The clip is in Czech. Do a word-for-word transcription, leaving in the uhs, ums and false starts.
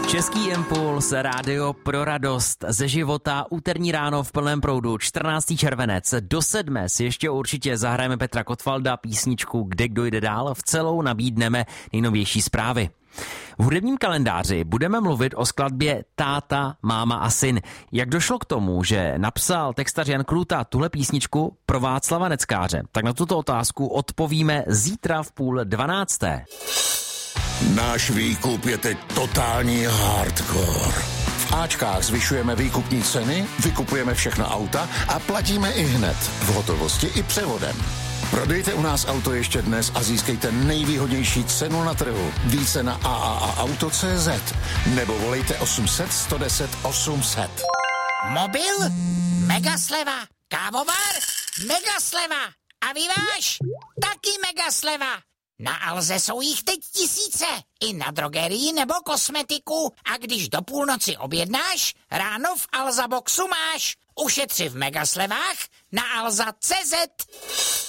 Český impuls, rádio pro radost ze života, úterní ráno v plném proudu, čtrnáctého červenec, do sedmé si ještě určitě zahrajeme Petra Kotwalda, písničku Kde kdo jde dál, v celou nabídneme nejnovější zprávy. V hudebním kalendáři budeme mluvit o skladbě Táta, máma a syn. Jak došlo k tomu, že napsal textař Jan Klůta tuhle písničku pro Václava Neckáře? Tak na tuto otázku odpovíme zítra v půl dvanácté. Náš výkup je teď totální hardcore. V Ačkách zvyšujeme výkupní ceny, vykupujeme všechna auta a platíme i hned, v hotovosti i převodem. Prodejte u nás auto ještě dnes a získejte nejvýhodnější cenu na trhu. Více na a a a auto tečka cé zet nebo volejte osm set, sto deset, osm set. Mobil? Mega sleva. Kávovar? Mega sleva. A vyváž? Taky mega sleva. Na Alze jsou jich teď tisíce. I na drogerii nebo kosmetiku. A když do půlnoci objednáš, ráno v Alza Boxu máš. Ušetři v megaslevách na alza tečka cé zet.